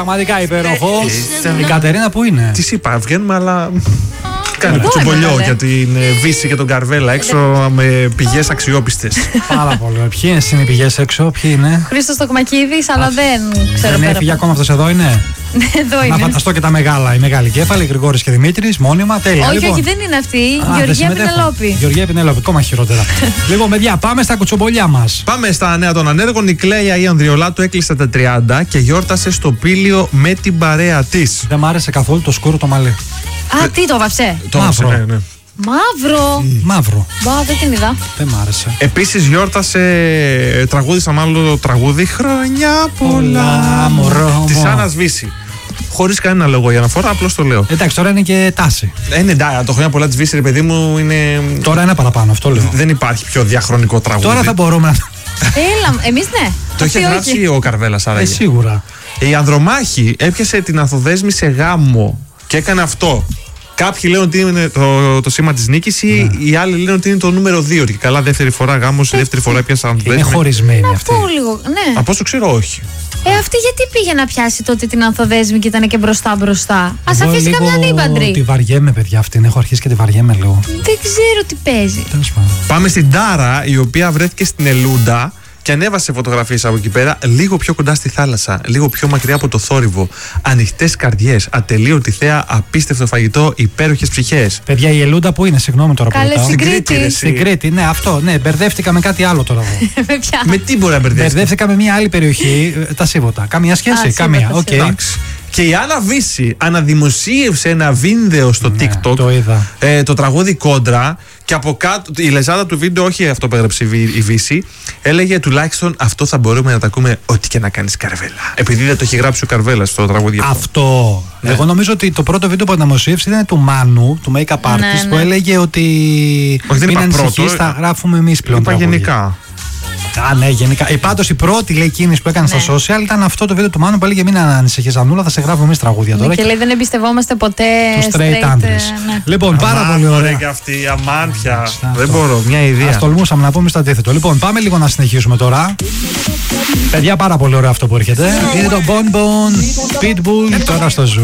Πραγματικά υπέροχο. Η Κατερίνα που είναι? Τη είπα, βγαίνουμε, αλλά. Κάνει κουτσομπολιό για την Βύση και τον Καρβέλα έξω με πηγές αξιόπιστες. Πάρα πολύ. Ποιοι είναι οι πηγές έξω, ποιοι είναι? Χρήστος Τοκμακίδης, αλλά δεν ξέρω. Δεν έφυγε ακόμα αυτός εδώ, είναι? Εδώ είναι. Να φανταστώ και τα μεγάλα. Η μεγάλη κέφαλη, Γρηγόρης και Δημήτρης, μόνιμα, τέλεια. Όχι, λοιπόν. όχι, δεν είναι αυτή. Γεωργία Πινελόπη. Γεωργία Πινελόπη, ακόμα χειρότερα. Λοιπόν, παιδιά, πάμε στα κουτσομπολιά μας. Πάμε στα νέα των ανέργων. Η Κλέια η Ανδριολάτου έκλεισε τα 30 και γιόρτασε στο Πήλιο με την παρέα της. Δεν μ' άρεσε καθόλου το σκούρο το μαλλί. Α, τι το βαψέ? Μαύρο. Ναι. Μαύρο. Μαύρο. Μπα, δεν την είδα. Δεν μ' άρεσε. Επίσης γιόρτασε, τραγούδισα μάλλον το τραγούδι «Χρόνια πολλά» μωρό της μου. Άννας Βύση. Χωρίς κανένα λόγο για αναφορά, απλώς το λέω. Εντάξει, τώρα είναι και τάση. Ναι, το «Χρόνια πολλά» της Βύση, ρε παιδί μου, είναι. Τώρα είναι παραπάνω, αυτό λέω. Δεν υπάρχει πιο διαχρονικό τραγούδι. Τώρα θα μπορούμε να. Έλα, εμείς ναι. Το είχε γράψει ο Καρβέλας, άραγε. Σίγουρα. Η Ανδρομάχη έπιασε την Ανθοδέσμη σε γάμο και έκανε αυτό. Κάποιοι λένε ότι είναι το σήμα της νίκης, οι άλλοι λένε ότι είναι το νούμερο 2. Και καλά, δεύτερη φορά γάμος, η δεύτερη φορά έπιασε Ανθοδέσμη. Είναι χωρισμένη αυτή. Αυτό λίγο, ναι. Από όσο ξέρω, όχι. Αυτή γιατί πήγε να πιάσει τότε την Ανθοδέσμη και ήταν και μπροστά. Ας αφήσει καμιά νύμπαντρη. Τη βαριέμαι, παιδιά, αυτήν. Έχω αρχίσει και τη βαριέμαι λίγο. Δεν ξέρω τι παίζει. Τέλος πάντων. Πάμε στην Τάρα, η οποία βρέθηκε στην Ελούντα και ανέβασε φωτογραφίες από εκεί πέρα, λίγο πιο κοντά στη θάλασσα, λίγο πιο μακριά από το θόρυβο. Ανοιχτές καρδιές, ατελείωτη θέα, απίστευτο φαγητό, υπέροχες ψυχές. Παιδιά, η Ελούντα που είναι, συγγνώμη τώρα που Καλέ, ρωτάω. στην Κρήτη. Στην Κρήτη, ναι, αυτό. Ναι, μπερδεύτηκα με κάτι άλλο τώρα. Με ποια? Με τι μπορεί να μπερδεύει? Μπερδεύτηκα με μια άλλη περιοχή, τα Σίβωτα. Καμία σχέση, Α, καμία. Σίβωτα, Οκ. Εντάξει. Και η Άννα Βύση αναδημοσίευσε ένα βίντεο στο TikTok. Το είδα. Το τραγούδι Κόντρα. Και από κάτω, η λεζάδα του βίντεο, όχι αυτό που έγραψε η Βύση, έλεγε τουλάχιστον αυτό θα μπορούμε να τα ακούμε ό,τι και να κάνεις Καρβέλα. Επειδή δεν το έχει γράψει ο Καρβέλας στο τραγούδι αυτό. Αυτό. Ναι. Εγώ νομίζω ότι το πρώτο βίντεο που αναμοσίευσε ήταν του Μάνου, του Make Up Artist, Ναι, που ναι. έλεγε ότι. Όχι, δεν μην είπα ανησυχείς, πρώτο, θα γράφουμε εμείς πλέον. Είπα τραγούδια. γενικά. Α, ναι, γενικά. Πάντως η πρώτη λέει κίνηση που έκανε Ναι. στα social ήταν αυτό το βίντεο του Μάνου που έλεγε μην ανησυχείς, Ανούλα, θα σε γράφουμε εμείς τραγούδια τώρα. Και λέει δεν εμπιστευόμαστε ποτέ Του straight άντρες. ναι. Λοιπόν, πάρα πολύ ωραία. Και αυτή η αμάντια. Αυτό. Δεν μπορώ, μια Ας ιδέα. τολμούσαμε να πούμε στο αντίθετο. Λοιπόν, πάμε λίγο να συνεχίσουμε τώρα. Παιδιά, πάρα πολύ ωραίο αυτό που έρχεται. Είναι το Bon Bon Pitbull τώρα στο Ζου.